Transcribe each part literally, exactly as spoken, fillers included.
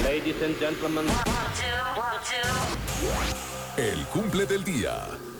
Ladies and gentlemen. El cumple del día.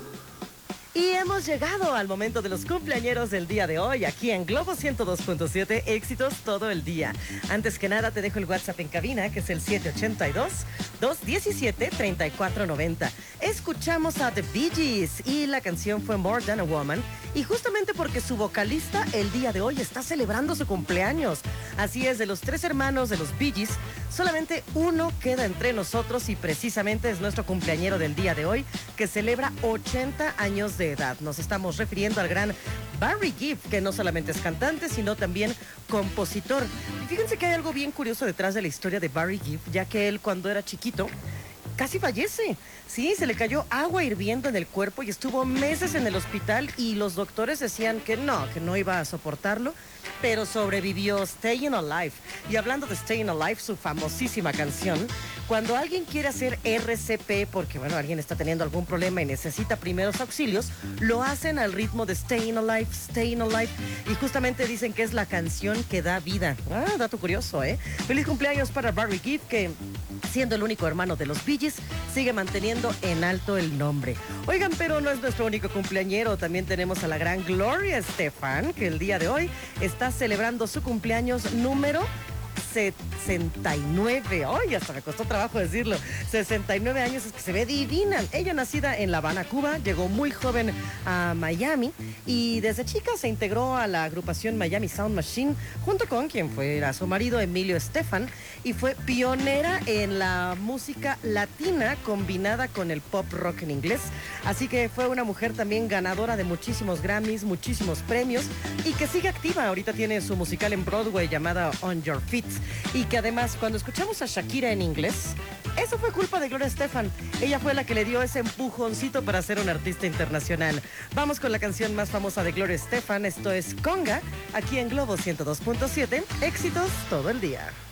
Y hemos llegado al momento de los cumpleañeros del día de hoy, aquí en Globo ciento dos punto siete, éxitos todo el día. Antes que nada, te dejo el WhatsApp en cabina, que es el siete ocho dos, dos uno siete, tres cuatro nueve cero. Escuchamos a The Bee Gees y la canción fue More Than a Woman. Y justamente porque su vocalista el día de hoy está celebrando su cumpleaños. Así es, de los tres hermanos de los Bee Gees, solamente uno queda entre nosotros y precisamente es nuestro cumpleañero del día de hoy, que celebra ochenta años de edad. Nos estamos refiriendo al gran Barry Gibb, que no solamente es cantante, sino también compositor. Y fíjense que hay algo bien curioso detrás de la historia de Barry Gibb, ya que él cuando era chiquito casi fallece. Sí, se le cayó agua hirviendo en el cuerpo y estuvo meses en el hospital y los doctores decían que no, que no iba a soportarlo, pero sobrevivió. Staying Alive. Y hablando de Staying Alive, su famosísima canción, cuando alguien quiere hacer R C P porque, bueno, alguien está teniendo algún problema y necesita primeros auxilios, lo hacen al ritmo de Staying Alive, Staying Alive, y justamente dicen que es la canción que da vida. Ah, dato curioso, ¿eh? Feliz cumpleaños para Barry Gibb, que siendo el único hermano de los Bee Gees, sigue manteniendo en alto el nombre. Oigan, pero no es nuestro único cumpleañero. También tenemos a la gran Gloria Estefan, que el día de hoy está celebrando su cumpleaños número sesenta y nueve. Ay, hasta me costó trabajo decirlo. sesenta y nueve años, es que se ve divina. Ella, nacida en La Habana, Cuba, llegó muy joven a Miami y desde chica se integró a la agrupación Miami Sound Machine junto con quien fuera su marido Emilio Estefan, y fue pionera en la música latina combinada con el pop rock en inglés. Así que fue una mujer también ganadora de muchísimos Grammys, muchísimos premios, y que sigue activa. Ahorita tiene su musical en Broadway llamada On Your Feet. Y que además, cuando escuchamos a Shakira en inglés, eso fue culpa de Gloria Estefan. Ella fue la que le dio ese empujoncito para ser una artista internacional. Vamos con la canción más famosa de Gloria Estefan. Esto es Conga, aquí en Globo ciento dos punto siete. Éxitos todo el día.